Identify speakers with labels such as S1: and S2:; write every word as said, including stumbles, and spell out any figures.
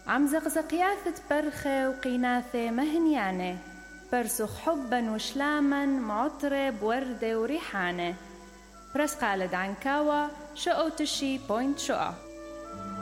S1: عم زقزقياثة برخة وقيناثة مهنيانة، برسخ حبا وشلاما معطرة وردة وريحانة. برسقة على دعنكاوا شقو تشي بوينت شقا.